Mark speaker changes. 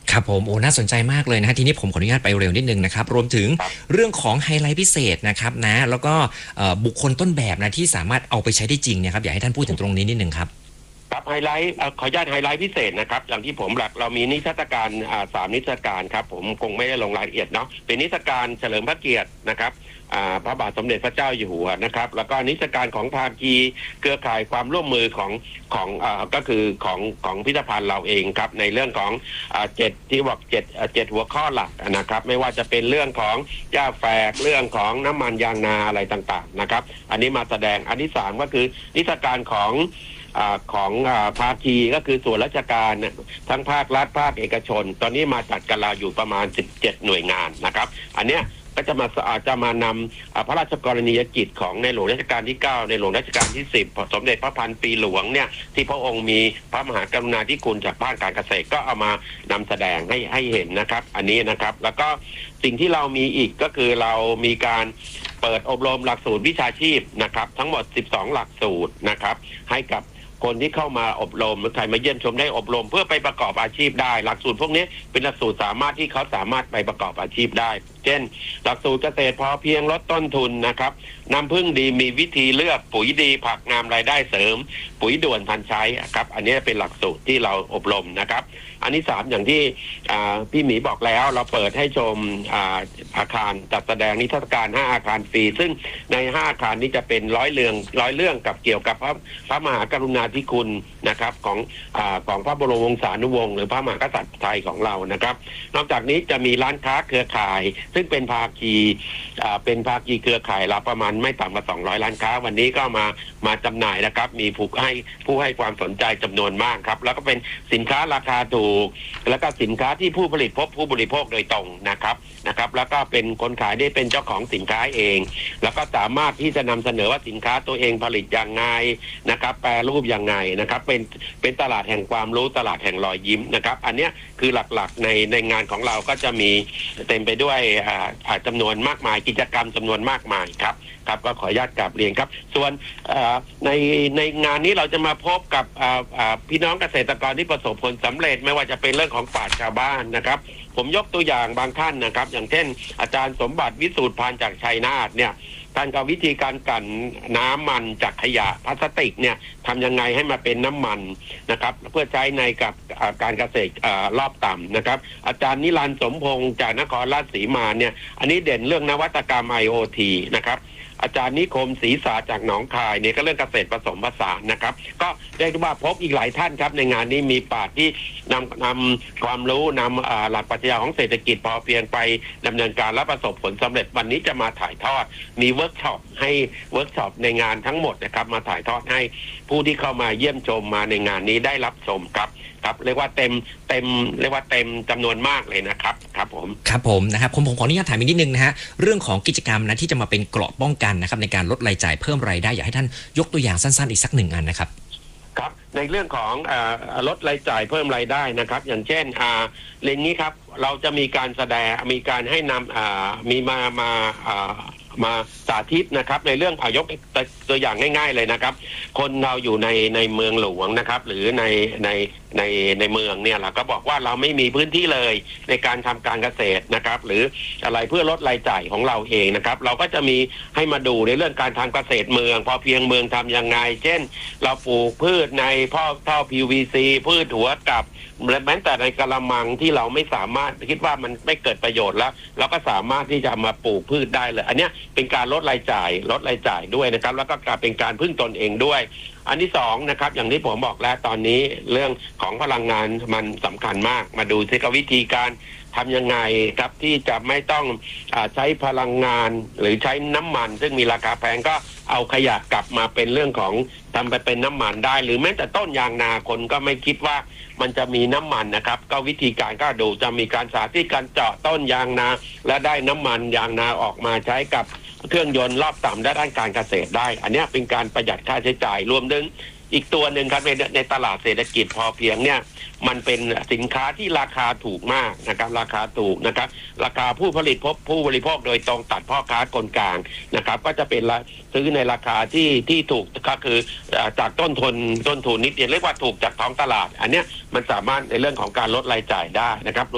Speaker 1: ครับผมโอ้น่าสนใจมากเลยนะฮะทีนี้ผมขออนุญาตไปเร็วนิดนึงนะครับรวมถึง
Speaker 2: ครับ
Speaker 1: เรื่องของไฮไลท์พิเศษนะครับนะแล้วก็บุคคลต้นแบบนะที่สามารถเอาไปใช้ได้จริงเนี่ยครับอยากให้ท่านพูดถึงตรงนี้นิดนึงครับ
Speaker 2: ครับไฮไลท์ขออนุญาตไฮไลท์พิเศษนะครับอย่างที่ผมหลักเรามีนิทรรศการ3นิทรรศการครับผมคงไม่ได้ลงรายละเอียดเนาะเป็นนิทรรศการเฉลิมพระเกียรตินะครับพระบาทสมเด็จพระเจ้าอยู่หัวนะครับแล้วก็นิทรรศการของภาคีเครือข่ายความร่วมมือของก็คือของพิพิธภัณฑ์เราเองครับในเรื่องของเจ็ดที่บอกเจ็ดหัวข้อหลักนะครับไม่ว่าจะเป็นเรื่องของหญ้าแฝกเรื่องของน้ำมันยางนาอะไรต่างๆนะครับอันนี้มาแสดงอันที่3ก็คือนิทรรศการของภาคีก็คือส่วนราชการทั้งภาครัฐภาคเอกชนตอนนี้มาจัดกันเราอยู่ประมาณ17หน่วยงานนะครับอันเนี้ยก็จะมานำพระราชกรณียกิจของในหลวงรัชกาลที่9ในหลวงรัชกาลที่10สมเด็จพระพันปีหลวงเนี่ยที่พระองค์มีพระมหากรุณาธิคุณจากภาคการเกษตรก็เอามานำแสดงให้เห็นนะครับอันนี้นะครับแล้วก็สิ่งที่เรามีอีกก็คือเรามีการเปิดอบรมหลักสูตรวิชาชีพนะครับทั้งหมด12หลักสูตรนะครับให้กับคนที่เข้ามาอบรมหรือใครมาเยี่ยมชมได้อบรมเพื่อไปประกอบอาชีพได้หลักสูตรพวกนี้เป็นหลักสูตรสามารถที่เขาสามารถไปประกอบอาชีพได้เช่นหลักสูตรเกษตรพอเพียงลดต้นทุนนะครับน้ำผึ้งดีมีวิธีเลือกปุ๋ยดีผักงามรายได้เสริมปุ๋ยด่วนทันใช้ครับอันนี้เป็นหลักสูตรที่เราอบรมนะครับอันที่3อย่างที่พี่หมีบอกแล้วเราเปิดให้ชมอาคารจัดแสดงนิทรรศการ5อาคารฟรีซึ่งใน5อาคารนี้จะเป็นร้อยเรื่องกับเกี่ยวกับพระมหากรุณาธิคุณนะครับของพระบรมวงศานุวงศ์หรือพระมหากษัตริย์ไทยของเรานะครับนอกจากนี้จะมีร้านค้าเครือข่ายซึ่งเป็นภาคีเครือข่ายเราประมาณไม่ต่ำกว่า200ร้านค้าวันนี้ก็มาจำหน่ายนะครับมีผู้ให้ความสนใจจำนวนมากครับแล้วก็เป็นสินค้าราคาถูกแล้วก็สินค้าที่ผู้ผลิตพบผู้บริโภคโดยตรงนะครับแล้วก็เป็นคนขายได้เป็นเจ้าของสินค้าเองแล้วก็สามารถที่จะนำเสนอว่าสินค้าตัวเองผลิตอย่างไงนะครับแปรรูปอย่างไงนะครับเป็นตลาดแห่งความรู้ตลาดแห่งรอยยิ้มนะครับอันนี้คือหลักๆในงานของเราก็จะมีเต็มไปด้วยจำนวนมากมายกิจกรรมจำนวนมากมายครับก็ขออนุญาตกราบเรียนครับส่วนในงานนี้เราจะมาพบกับพี่น้องเกษตรกรที่ประสบผลสำเร็จไม่ว่าจะเป็นเรื่องของปราชญ์ชาวบ้านนะครับผมยกตัวอย่างบางท่านนะครับอย่างเช่นอาจารย์สมบัติวิสูตรพานจากชัยนาทเนี่ยท่านก็วิธีการกลั่นน้ำมันจากขยะพลาสติกเนี่ยทำยังไงให้มาเป็นน้ำมันนะครับเพื่อใช้ในกับการเกษตรรอบต่ำนะครับอาจารย์นิรันดร์สมพงษ์จากนครราชสีมาเนี่ยอันนี้เด่นเรื่องนวัตกรรม IoT นะครับอาจารย์นิคมศรีสาจากหนองคายเนี่ยก็เรื่องเกษตรผสมผสานนะครับก็ได้ว่าพบอีกหลายท่านครับในงานนี้มีปราชญ์ที่นำความรู้นำหลักปรัชญาของเศรษฐกิจพอเพียงไปดำเนินการและประสบผลสำเร็จวันนี้จะมาถ่ายทอดมีเวิร์กช็อปในงานทั้งหมดนะครับมาถ่ายทอดให้ผู้ที่เข้ามาเยี่ยมชมมาในงานนี้ได้รับชมครับเรียกว่าเต็มจำนวนมากเลยนะครับ
Speaker 1: ผมนะครับผมขออนุญาตถามอีกนิดนึงนะฮะเรื่องของกิจกรรมนะที่จะมาเป็นเกราะป้องกันนะครับในการลดรายจ่ายเพิ่มรายได้อยากให้ท่านยกตัวอย่างสั้นๆอีกสัก1 อันนะครับ
Speaker 2: ครับในเรื่องของลดรายจ่ายเพิ่มรายได้นะครับอย่างเช่นเรื่องนี้ครับเราจะมีการแสดงมีการให้นำมีมาสาธิตนะครับในเรื่องยกตัวอย่างง่ายๆเลยนะครับคนเราอยู่ในเมืองหลวงนะครับหรือในเมืองเนี่ยเราก็บอกว่าเราไม่มีพื้นที่เลยในการทำการเกษตรนะครับหรืออะไรเพื่อลดรายจ่ายของเราเองนะครับเราก็จะมีให้มาดูในเรื่องการทำเกษตรเมืองพอเพียงเมืองทำยังไงเช่นเราปลูกพืชในท่อ PVC พืชหัวกับแม้แต่ในกระมังที่เราไม่สามารถคิดว่ามันไม่เกิดประโยชน์แล้วเราก็สามารถที่จะมาปลูกพืชได้เลยอันนี้เป็นการลดรายจ่ายด้วยนะครับแล้วก็เป็นการพึ่งตนเองด้วยอันที่2นะครับอย่างที่ผมบอกแล้วตอนนี้เรื่องของพลังงานมันสำคัญมากมาดูซิวิธีการทำยังไงครับที่จะไม่ต้องใช้พลังงานหรือใช้น้ำมันซึ่งมีราคาแพงก็เอาขยะกลับมาเป็นเรื่องของทำไปเป็นน้ำมันได้หรือแม้แต่ต้นยางนาคนก็ไม่คิดว่ามันจะมีน้ำมันนะครับก็วิธีการก็ดูจะมีการสาธิตการเจาะต้นยางนาและได้น้ำมันยางนาออกมาใช้กับเครื่องยนต์รอบต่ำด้านการเกษตรได้อันนี้เป็นการประหยัดค่าใช้จ่ายรวมถึงอีกตัวหนึ่งครับในตลาดเศรษฐกิจพอเพียงเนี่ยมันเป็นสินค้าที่ราคาถูกมากนะครับราคาถูกนะครับราคาผู้ผลิตพบผู้บริโภคโดยตรงตัดพ่อค้าคนกลางนะครับก็จะเป็นซื้อในราคาที่ถูกก็คือจากต้นทุนนิดเดียวเรียกว่าถูกจากท้องตลาดอันเนี้ยมันสามารถในเรื่องของการลดรายจ่ายได้นะครับ